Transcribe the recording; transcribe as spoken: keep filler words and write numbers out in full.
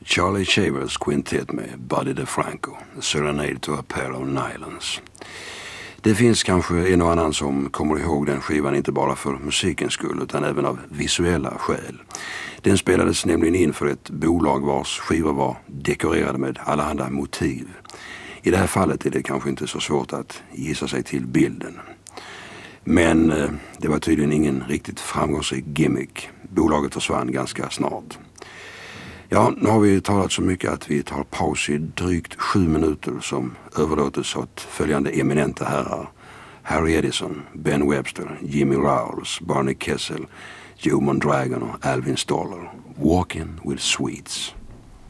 Charlie Shavers Quintet med Buddy DeFranco, Serenade to a Pair of Nylons. Det finns kanske en och annan som kommer ihåg den skivan inte bara för musikens skull utan även av visuella skäl. Den spelades nämligen in för ett bolag vars skivor var dekorerade med allehanda motiv. I det här fallet är det kanske inte så svårt att gissa sig till bilden. Men eh, det var tydligen ingen riktigt framgångsrik gimmick. Bolaget försvann ganska snart. Ja, nu har vi talat så mycket att vi tar paus i drygt sju minuter som överlåtes åt följande eminenta herrar. Harry Edison, Ben Webster, Jimmy Rowles, Barney Kessel, Joe Mondragon och Alvin Stoller. Walking with Sweets.